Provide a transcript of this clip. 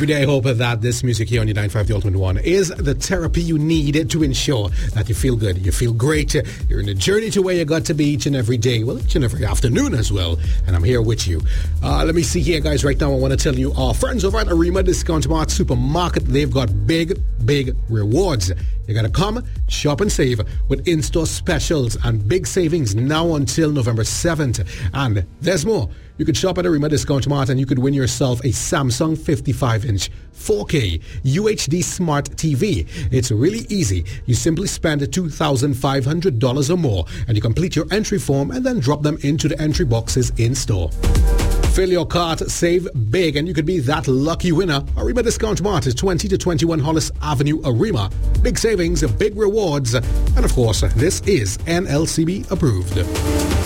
Every day I hope that this music here on your 9.5 The Ultimate One is the therapy you need to ensure that you feel good, you feel great, you're in the journey to where you got to be each and every day, well, each and every afternoon as well, and I'm here with you. Let me see here, guys. Right now I want to tell you our friends over at Arima Discount Mart Supermarket, they've got big rewards. You gotta come, shop and save with in-store specials and big savings now until November 7th. And there's more. You could shop at Arima Discount Mart and you could win yourself a Samsung 55-inch 4K UHD Smart TV. It's really easy. You simply spend $2,500 or more and you complete your entry form and then drop them into the entry boxes in store. Fill your cart, save big, and you could be that lucky winner. Arima Discount Mart is 20 to 21 Hollis Avenue, Arima. Big savings, big rewards, and of course, this is NLCB approved.